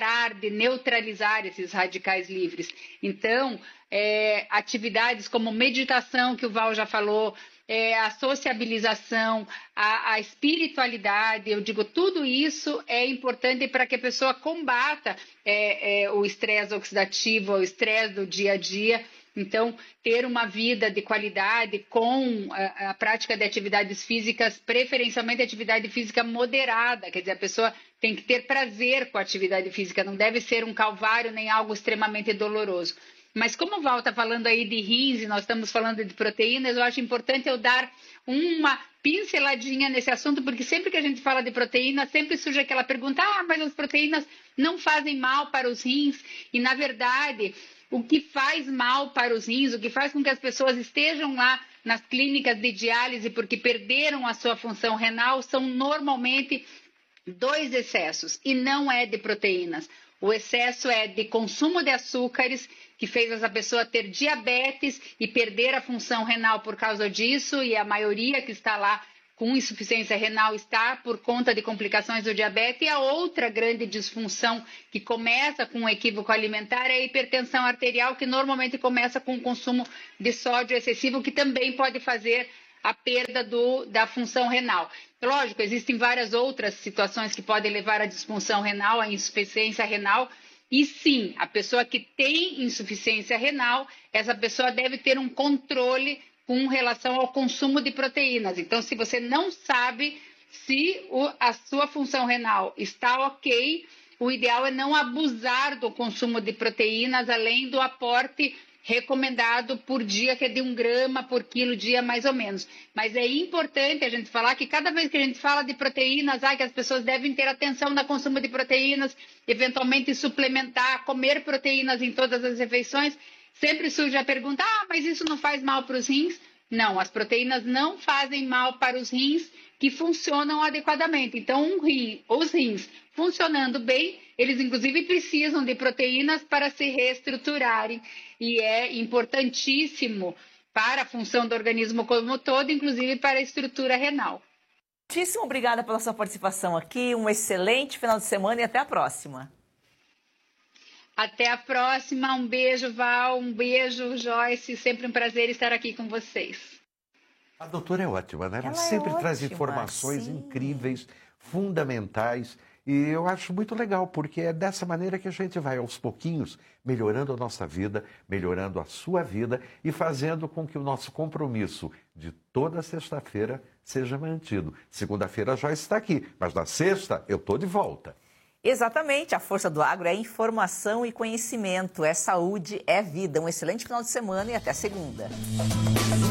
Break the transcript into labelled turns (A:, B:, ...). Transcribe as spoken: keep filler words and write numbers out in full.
A: parar de neutralizar esses radicais livres. Então, é, atividades como meditação, que o Val já falou, é, a sociabilização, a, a espiritualidade, eu digo, tudo isso é importante para que a pessoa combata é, é, o estresse oxidativo, o estresse do dia a dia. Então, ter uma vida de qualidade com a, a prática de atividades físicas, preferencialmente atividade física moderada, quer dizer, a pessoa tem que ter prazer com a atividade física, não deve ser um calvário nem algo extremamente doloroso. Mas como o Val está falando aí de rins e nós estamos falando de proteínas, eu acho importante eu dar uma pinceladinha nesse assunto, porque sempre que a gente fala de proteína, sempre surge aquela pergunta, ah, mas as proteínas não fazem mal para os rins, e na verdade, o que faz mal para os rins, o que faz com que as pessoas estejam lá nas clínicas de diálise porque perderam a sua função renal, são normalmente dois excessos, e não é de proteínas. O excesso é de consumo de açúcares, que fez essa pessoa ter diabetes e perder a função renal por causa disso, e a maioria que está lá com insuficiência renal está por conta de complicações do diabetes. E a outra grande disfunção que começa com um equívoco alimentar é a hipertensão arterial, que normalmente começa com o consumo de sódio excessivo, que também pode fazer a perda do, da função renal. Lógico, existem várias outras situações que podem levar à disfunção renal, à insuficiência renal, e sim, a pessoa que tem insuficiência renal, essa pessoa deve ter um controle com relação ao consumo de proteínas. Então, se você não sabe se o, a sua função renal está ok, o ideal é não abusar do consumo de proteínas, além do aporte recomendado por dia, que é de um grama por quilo dia, mais ou menos. Mas é importante a gente falar que cada vez que a gente fala de proteínas, ah, que as pessoas devem ter atenção no consumo de proteínas, eventualmente suplementar, comer proteínas em todas as refeições, sempre surge a pergunta, ah, mas isso não faz mal para os rins? Não, as proteínas não fazem mal para os rins que funcionam adequadamente. Então, um rim, os rins funcionando bem, eles inclusive precisam de proteínas para se reestruturarem, e é importantíssimo para a função do organismo como todo, inclusive para a estrutura renal.
B: Muitíssimo obrigada pela sua participação aqui, um excelente final de semana e até a próxima.
A: Até a próxima, um beijo, Val, um beijo, Joyce, sempre um prazer estar aqui com vocês.
C: A doutora é ótima, né? Ela, Ela sempre
B: é
C: traz
B: ótima,
C: informações
B: sim.
C: incríveis, fundamentais, e eu acho muito legal, porque é dessa maneira que a gente vai, aos pouquinhos, melhorando a nossa vida, melhorando a sua vida e fazendo com que o nosso compromisso de toda sexta-feira seja mantido. Segunda-feira a Joyce está aqui, mas na sexta eu estou de volta.
B: Exatamente, a força do agro é informação e conhecimento, é saúde, é vida. Um excelente final de semana e até segunda.